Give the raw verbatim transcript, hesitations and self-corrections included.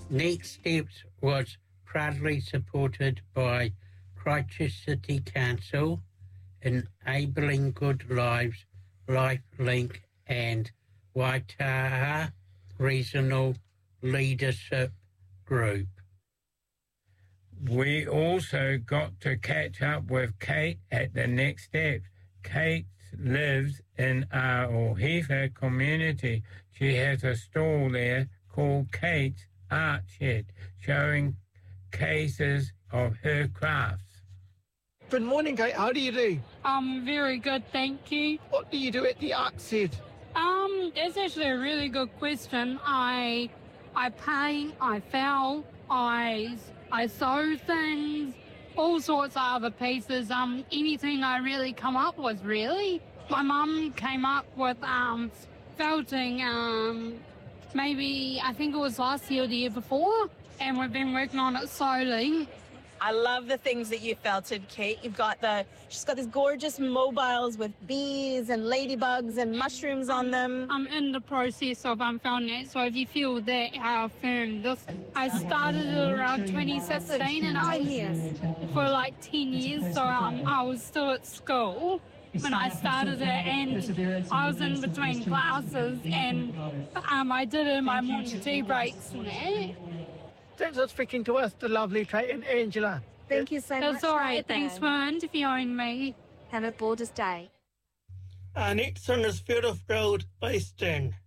Next Steps was proudly supported by Christchurch City Council, Enabling Good Lives, Lifelink and Waitaha Regional Leadership Group. We also got to catch up with Kate at the Next Steps. Kate lives in our Ohifa community. She has a stall there called Kate's Art Shed, showing cases of her crafts. Good morning, Kate. How do you do? Um, very good, thank you. What do you do at the Art Shed? Um, that's actually a really good question. I, I paint, I foul, I, I sew things, all sorts of other pieces. Um, anything I really come up with, really. My mum came up with um felting. Um, maybe I think it was last year or the year before, and we've been working on it slowly. I love the things that you felted, Kate. You've got the, she's got these gorgeous mobiles with bees and ladybugs and mushrooms on them. I'm in the process of um, felting it, so if you feel that how firm this, I started it around twenty sixteen and I was for like ten years, so um, I was still at school when I started it, and I was in between classes, and um, I did it in my morning tea breaks and that. Thanks for speaking to us, the lovely Kate and Angela. Thank you so much. That's all right. Thanks for interviewing me. Have a gorgeous day. Our next song is Field of Gold by Sting.